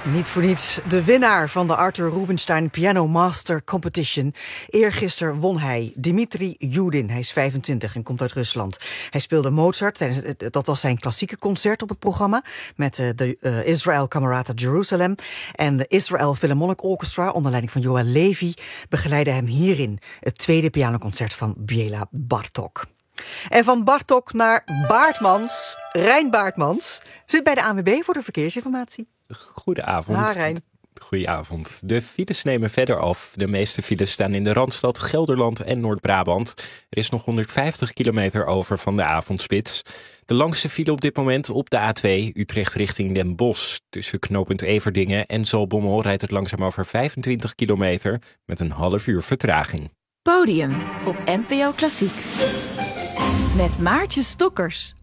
Niet voor niets de winnaar van de Arthur Rubinstein Piano Master Competition. Eergisteren won hij, Dmitri Yudin. Hij is 25 en komt uit Rusland. Hij speelde Mozart, dat was zijn klassieke concert op het programma, met de Israel Camerata Jerusalem. En de Israel Philharmonic Orchestra, onder leiding van Joël Levi, begeleidde hem hierin, het tweede pianoconcert van Béla Bartók. En van Bartók naar Baartmans, Rein Baartmans, zit bij de ANWB voor de verkeersinformatie. Goedenavond. Ha, Rein. Goedenavond. De files nemen verder af. De meeste files staan in de Randstad, Gelderland en Noord-Brabant. Er is nog 150 kilometer over van de avondspits. De langste file op dit moment op de A2 Utrecht richting Den Bosch. Tussen knooppunt Everdingen en Zaltbommel rijdt het langzaam over 25 kilometer met een half uur vertraging. Podium op NPO Klassiek. Met Maartje Stokkers.